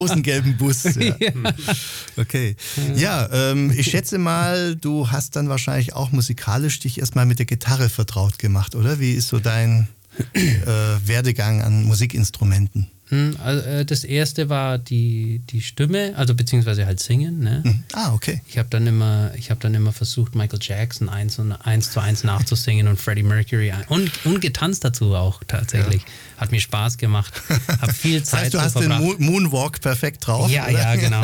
großen gelben Bus. Ja. Ja. Okay. Ja, ich schätze mal, du hast dann wahrscheinlich auch musikalisch dich erstmal mit der Gitarre vertraut gemacht, oder? Wie ist so dein Werdegang an Musikinstrumenten? Also, das erste war die Stimme, also beziehungsweise halt Singen. Ne? Okay. Ich habe dann immer versucht, Michael Jackson 1:1 nachzusingen und Freddie Mercury und getanzt dazu auch tatsächlich. Ja. Hat mir Spaß gemacht. Hab viel Zeit das heißt, du hast den Moonwalk perfekt drauf? Ja, oder? Ja, genau.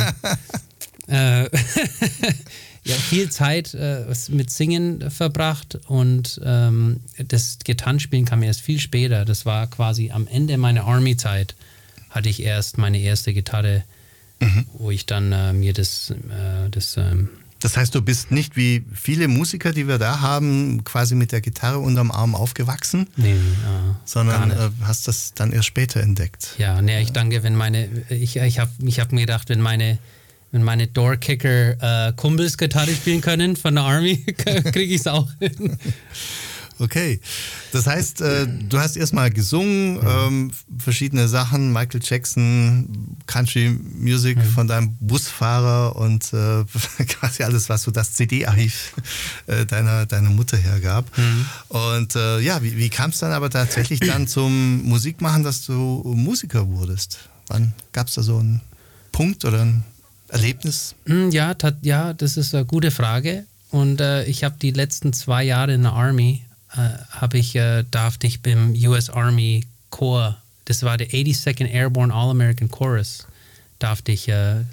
Ja, viel Zeit mit Singen verbracht und das Gitarrenspielen kam erst viel später. Das war quasi am Ende meiner Army-Zeit. Hatte ich erst meine erste Gitarre, wo ich dann mir das heißt, du bist nicht wie viele Musiker, die wir da haben, quasi mit der Gitarre unterm Arm aufgewachsen? Nee, sondern hast das dann erst später entdeckt. Ja, nee, ich danke, ich hab mir gedacht, wenn meine Doorkicker Kumpels Gitarre spielen können von der Army, kriege ich es auch hin. Okay, das heißt, du hast erstmal gesungen, verschiedene Sachen, Michael Jackson, Country Music von deinem Busfahrer und quasi alles, was so das CD-Archiv deiner Mutter hergab. Und wie kam es dann aber tatsächlich dann zum Musikmachen, dass du Musiker wurdest? Wann gab es da so einen Punkt oder ein Erlebnis? Ja, das ist eine gute Frage. Und ich habe die letzten 2 Jahre in der Army darfte ich beim US Army Corps, das war der 82nd Airborne All-American Chorus, darfte ich ein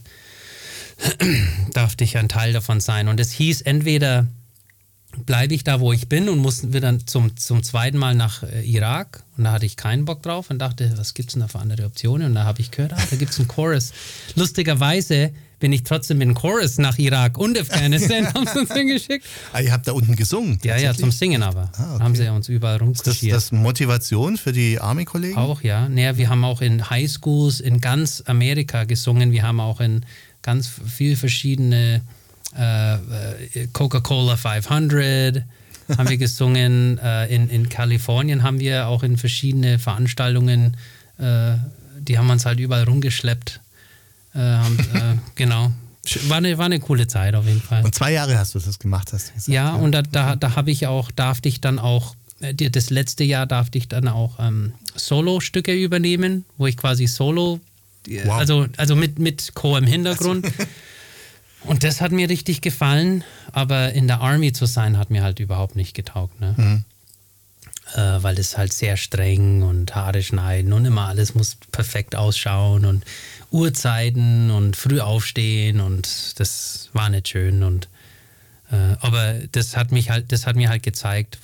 Teil davon sein. Und es hieß, entweder bleibe ich da, wo ich bin und mussten wir dann zum zweiten Mal nach Irak und da hatte ich keinen Bock drauf und dachte, was gibt's denn da für andere Optionen? Und da habe ich gehört, da gibt's einen Chorus. Lustigerweise bin ich trotzdem mit dem Chorus nach Irak und Afghanistan, haben sie uns hingeschickt. Ihr habt da unten gesungen? Ja, zum Singen aber. Okay. Haben sie uns überall rumgeschickt. Ist das Motivation für die Army-Kollegen? Auch, ja. Naja, wir haben auch in Highschools in ganz Amerika gesungen. Wir haben auch in ganz viele verschiedene Coca-Cola 500 haben wir gesungen. In Kalifornien haben wir auch in verschiedene Veranstaltungen, die haben uns halt überall rumgeschleppt. Genau. War eine coole Zeit auf jeden Fall. Und 2 Jahre hast du das gemacht, hast du gesagt. Ja, und darfte ich dann auch, das letzte Jahr darfte ich dann auch Solo-Stücke übernehmen, wo ich quasi Solo, wow. also mit Chor im Hintergrund. Und das hat mir richtig gefallen, aber in der Army zu sein, hat mir halt überhaupt nicht getaugt, ne? Weil es halt sehr streng und Haare schneiden und immer alles muss perfekt ausschauen und Uhrzeiten und früh aufstehen und das war nicht schön und aber das hat mir halt gezeigt,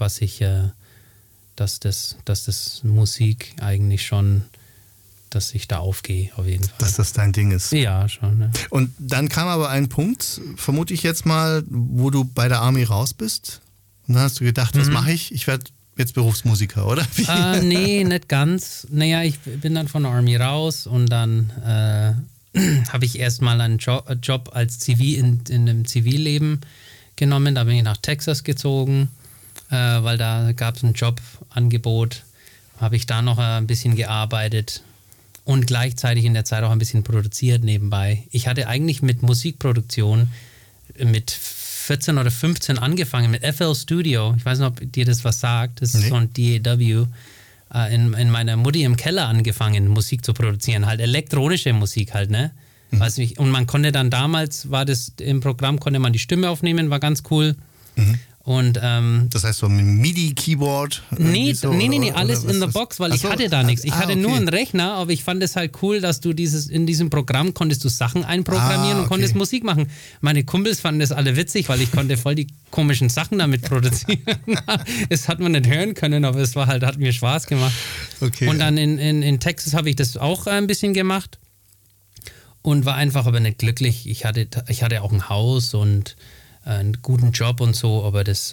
dass das Musik eigentlich schon, dass ich da aufgehe auf jeden Fall. Dass das dein Ding ist. Ja, schon. Ne? Und dann kam aber ein Punkt, vermute ich jetzt mal, wo du bei der Army raus bist und dann hast du gedacht, was mache ich? Ich werde jetzt Berufsmusiker, oder? Nee, nicht ganz. Naja, ich bin dann von der Army raus und dann habe ich erstmal einen Job als in dem Zivilleben genommen. Da bin ich nach Texas gezogen, weil da gab es ein Jobangebot. Habe ich da noch ein bisschen gearbeitet und gleichzeitig in der Zeit auch ein bisschen produziert nebenbei. Ich hatte eigentlich mit Musikproduktion mit 14 oder 15 angefangen mit FL Studio. Ich weiß nicht, ob dir das was sagt. Das ist so ein DAW. In meiner Mutti im Keller angefangen, Musik zu produzieren. Halt elektronische Musik halt, ne? Und man konnte dann damals, im Programm konnte man die Stimme aufnehmen, war ganz cool. Und, das heißt so ein MIDI-Keyboard? Nee, alles in the box, weil ich hatte da nichts. Ich hatte nur einen Rechner, aber ich fand es halt cool, dass du in diesem Programm konntest du Sachen einprogrammieren und konntest Musik machen. Meine Kumpels fanden das alle witzig, weil ich konnte voll die komischen Sachen damit produzieren. Das hat man nicht hören können, aber es hat mir Spaß gemacht. Okay. Und dann in Texas habe ich das auch ein bisschen gemacht und war einfach aber nicht glücklich. Ich hatte auch ein Haus und einen guten Job und so, aber das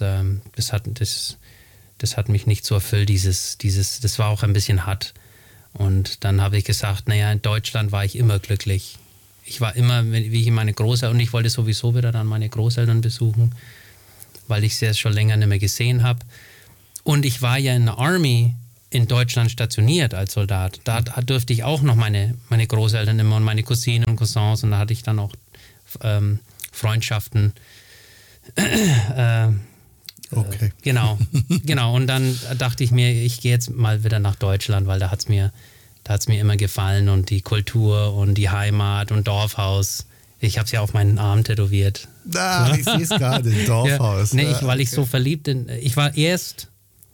hat mich nicht so erfüllt, das war auch ein bisschen hart. Und dann habe ich gesagt, naja, in Deutschland war ich immer glücklich. Ich war immer, wie ich meine Großeltern, und ich wollte sowieso wieder dann meine Großeltern besuchen, weil ich sie schon länger nicht mehr gesehen habe. Und ich war ja in der Army in Deutschland stationiert als Soldat. Da durfte ich auch noch meine Großeltern immer und meine Cousinen und Cousins und da hatte ich dann auch Freundschaften. Okay. Genau. Und dann dachte ich mir, ich gehe jetzt mal wieder nach Deutschland, weil da hat's mir immer gefallen und die Kultur und die Heimat und Dorfhaus. Ich habe es ja auf meinen Arm tätowiert. Ich sehe es gerade, Dorfhaus. Ja, weil ich so verliebt bin. Ich war erst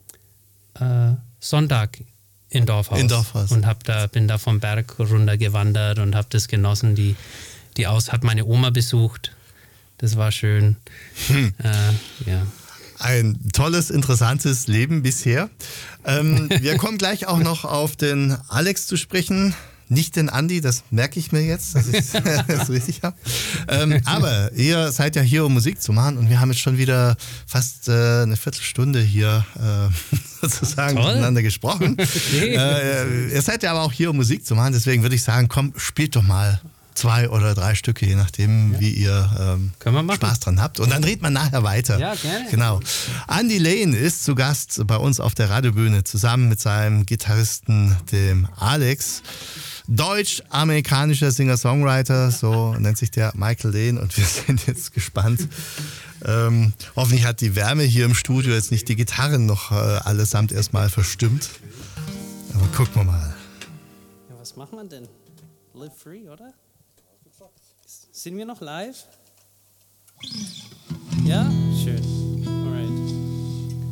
Sonntag in Dorfhaus. Und bin da vom Berg runter gewandert und habe das genossen. Hat meine Oma besucht. Das war schön. Ja. Ein tolles, interessantes Leben bisher. Wir kommen gleich auch noch auf den Alex zu sprechen. Nicht den Andi, das merke ich mir jetzt, dass ich das richtig habe. Aber ihr seid ja hier, um Musik zu machen und wir haben jetzt schon wieder fast eine Viertelstunde hier sozusagen miteinander gesprochen. Ihr seid ja aber auch hier, um Musik zu machen, deswegen würde ich sagen, komm, spielt doch mal 2 oder 3 Stücke, je nachdem, wie ihr Spaß dran habt. Und dann redet man nachher weiter. Ja, gerne. Genau. Andy Lane ist zu Gast bei uns auf der Radiobühne zusammen mit seinem Gitarristen, dem Alex. Deutsch-amerikanischer Singer-Songwriter, so nennt sich der Michael Lane und wir sind jetzt gespannt. Hoffentlich hat die Wärme hier im Studio jetzt nicht die Gitarren noch allesamt erstmal verstimmt. Aber gucken wir mal. Ja, was machen wir denn? Live Free, oder? Sind wir noch live? Ja? Schön.